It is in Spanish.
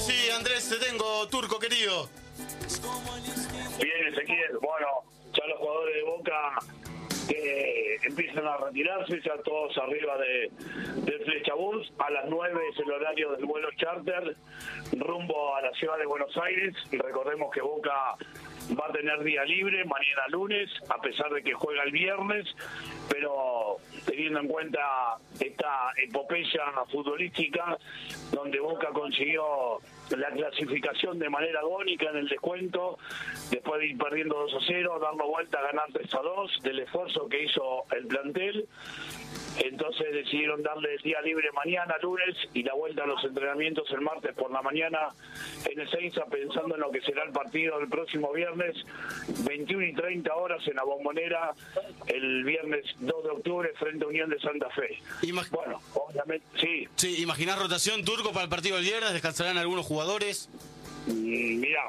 sí, Andrés, te tengo, Turco querido. Bien, Ezequiel. Bueno, ya los jugadores de Boca que empiezan a retirarse, ya todos arriba de Flechabús. A las 9 es el horario del vuelo charter rumbo a la ciudad de Buenos Aires. Y recordemos que Boca va a tener día libre mañana lunes, a pesar de que juega el viernes, pero teniendo en cuenta esta epopeya futbolística donde Boca consiguió la clasificación de manera agónica en el descuento, después de ir perdiendo 2-0, darlo vuelta a ganar 3-2, del esfuerzo que hizo el plantel. Entonces decidieron darle el día libre mañana, lunes, y la vuelta a los entrenamientos el martes por la mañana en Ezeiza, pensando en lo que será el partido del próximo viernes, 21:30 horas en la Bombonera, el viernes 2 de octubre frente a Unión de Santa Fe. Bueno, obviamente, sí. Sí, ¿imaginás rotación, Turco, para el partido del viernes? ¿Descansarán algunos jugadores? Mirá,